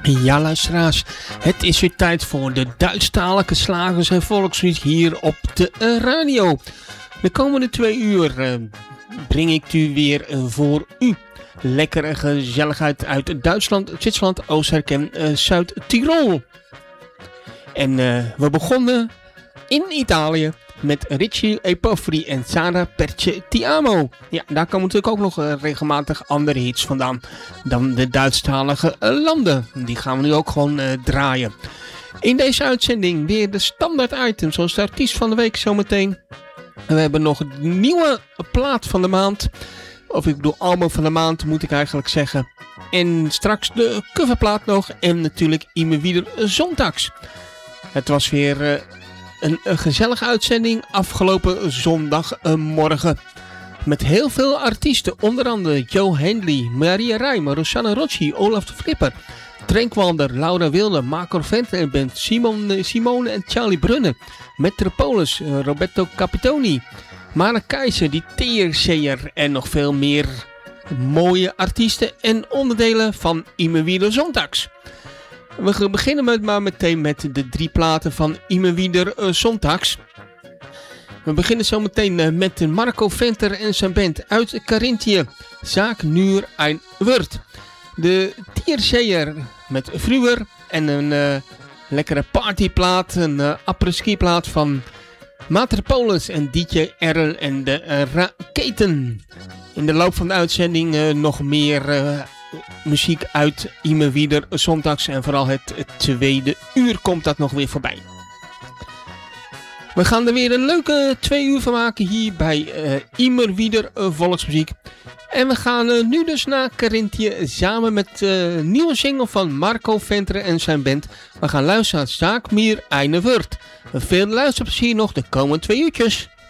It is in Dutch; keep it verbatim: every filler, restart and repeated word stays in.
Ja, luisteraars, het is weer tijd voor de Duitsstalige slagers en volksmuziek hier op de uh, radio. De komende twee uur uh, breng ik u weer uh, voor u. Lekkere gezelligheid uit Duitsland, Zwitserland, Oostenrijk en uh, Zuid-Tirol. En uh, we begonnen in Italië met Richie Epofri en Sara Perce Ti Amo. Ja, daar komen natuurlijk ook nog uh, regelmatig andere hits vandaan dan de Duitsstalige uh, landen. Die gaan we nu ook gewoon uh, draaien. In deze uitzending weer de standaard items, zoals de artiest van de week zometeen. We hebben nog een nieuwe plaat van de maand. Of ik bedoel album van de maand moet ik eigenlijk zeggen. En straks de coverplaat nog. En natuurlijk Immer wieder zondags. Het was weer uh, een, een gezellige uitzending afgelopen zondagmorgen. Met heel veel artiesten. Onder andere Joe Hendley, Maria Rijmer, Rosanna Rocci, Olaf de Flipper, Trenkwalder, Laura Wilde, Marco Venter en Band, Simone, Simone en Charlie Brunner, Metropolis, uh, Roberto Capitoni, Mara Keizer, die T R C'er en nog veel meer mooie artiesten en onderdelen van Immer wieder zondags. We beginnen met, maar meteen met de drie platen van Immer wieder uh, zondags. We beginnen zo meteen uh, met Marco Venter en zijn band uit Carinthië, Zaak Nur ein Word. De T R C'er met Fruwer en een uh, lekkere partyplaat, een uh, après-ski plaat van Metropolis en D J Errol en de uh, Raketen. In de loop van de uitzending uh, nog meer uh, muziek uit Immer wieder zondags en vooral het, het tweede uur komt dat nog weer voorbij. We gaan er weer een leuke twee uur van maken hier bij uh, Immer wieder uh, volksmuziek. En we gaan uh, nu dus naar Carinthië samen met de uh, nieuwe single van Marco Venter en zijn band. We gaan luisteren naar Zaak Mir eine Word. Veel luisterplezier nog de komende twee uurtjes.